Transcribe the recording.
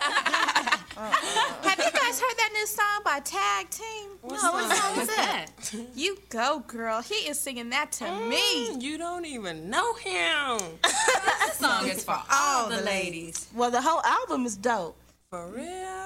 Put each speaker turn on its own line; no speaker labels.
Have you guys heard that new song by Tag Team?
What song is that?
You Go Girl. He is singing that to me.
You don't even know him.
This song is for all the ladies.
Well, the whole album is dope.
For real?